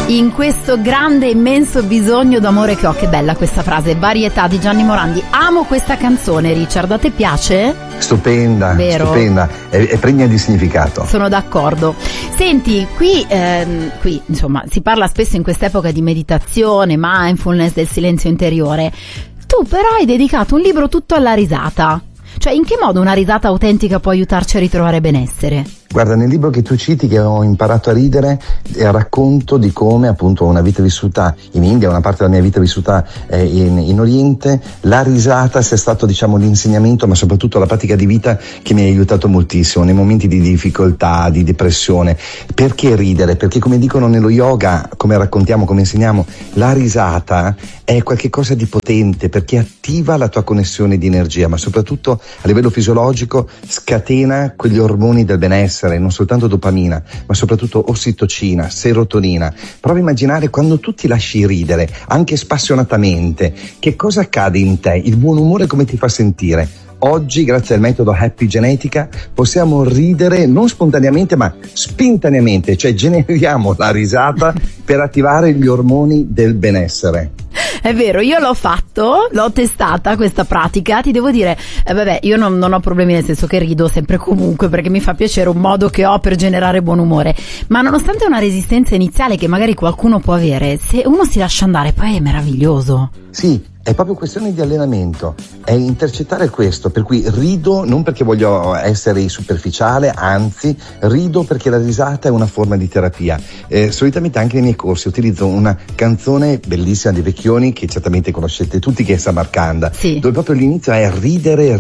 In questo grande, immenso bisogno d'amore che ho. Che bella questa frase, Varietà di Gianni Morandi. Amo questa canzone, Richard, a te piace? Stupenda, vero? Stupenda, è pregna di significato. Sono d'accordo. Senti, qui insomma si parla spesso in quest'epoca di meditazione, mindfulness, del silenzio interiore. Tu però hai dedicato un libro tutto alla risata. Cioè, in che modo una risata autentica può aiutarci a ritrovare benessere? Guarda, nel libro che tu citi, che ho imparato a ridere, racconto di come appunto una vita vissuta in India, una parte della mia vita vissuta in Oriente, la risata sia stato, diciamo, l'insegnamento, ma soprattutto la pratica di vita che mi ha aiutato moltissimo nei momenti di difficoltà, di depressione. Perché ridere? Perché, come dicono nello yoga, come raccontiamo, come insegniamo, la risata è qualcosa di potente, perché attiva la tua connessione di energia, ma soprattutto a livello fisiologico scatena quegli ormoni del benessere, non soltanto dopamina, ma soprattutto ossitocina, serotonina. Prova a immaginare quando tu ti lasci ridere, anche spassionatamente, che cosa accade in te? Il buon umore come ti fa sentire? Oggi, grazie al metodo Happy Genetica, possiamo ridere non spontaneamente ma spintaneamente, cioè generiamo la risata per attivare gli ormoni del benessere. È vero, io l'ho fatto, l'ho testata questa pratica, ti devo dire, io non ho problemi, nel senso che rido sempre comunque perché mi fa piacere, un modo che ho per generare buon umore, ma nonostante una resistenza iniziale che magari qualcuno può avere, se uno si lascia andare poi è meraviglioso. Sì, è proprio questione di allenamento, è intercettare questo, per cui rido non perché voglio essere superficiale, anzi rido perché la risata è una forma di terapia. Solitamente anche nei miei corsi utilizzo una canzone bellissima di Vecchioni che certamente conoscete tutti, che è Samarcanda, sì, dove proprio l'inizio è ridere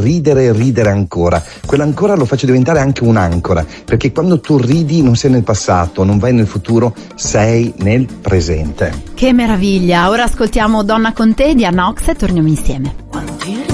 ancora. Quell'ancora lo faccio diventare anche un'ancora, perché quando tu ridi non sei nel passato, non vai nel futuro, sei nel presente. Che meraviglia! Ora ascoltiamo Donna con te di Anna Ox e torniamo insieme.